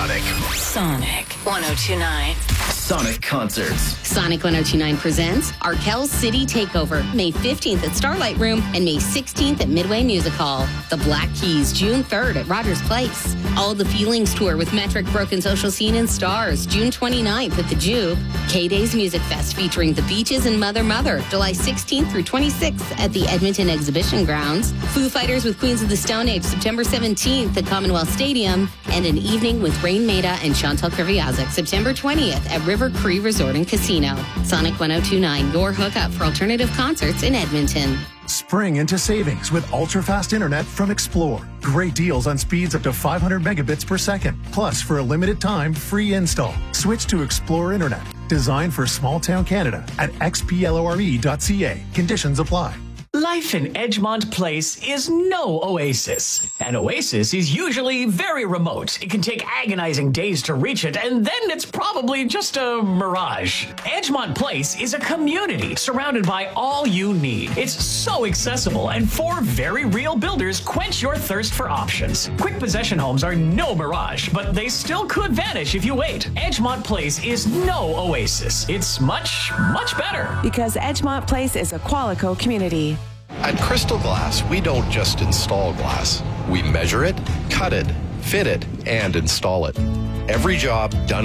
Sonic. Sonic 1029. Sonic Concerts. Sonic 1029 presents Arkell's City Takeover, May 15th at Starlight Room and May 16th at Midway Music Hall. The Black Keys, June 3rd at Rogers Place. All the Feelings Tour with Metric, Broken Social Scene and Stars, June 29th at the Jube. K-Days Music Fest featuring The Beaches and Mother Mother, July 16th through 26th at the Edmonton Exhibition Grounds. Foo Fighters with Queens of the Stone Age, September 17th at Commonwealth Stadium. And an evening with Rain Maida and Chantal Kreviazek, September 20th at River Cree Resort and Casino. Sonic 1029, your hookup for alternative concerts in Edmonton. Spring into savings with ultra-fast internet from Explore. Great deals on speeds up to 500 megabits per second. Plus, for a limited time, free install. Switch to Explore Internet. Designed for small-town Canada at xplore.ca. Conditions apply. Life in Edgemont Place is no oasis. An oasis is usually very remote. It can take agonizing days to reach it, and then it's probably just a mirage. Edgemont Place is a community surrounded by all you need. It's so accessible, and 4 very real builders quench your thirst for options. Quick possession homes are no mirage, but they still could vanish if you wait. Edgemont Place is no oasis. It's much, much better. Because Edgemont Place is a Qualico community. At Crystal Glass, we don't just install glass. We measure it, cut it, fit it, and install it. Every job done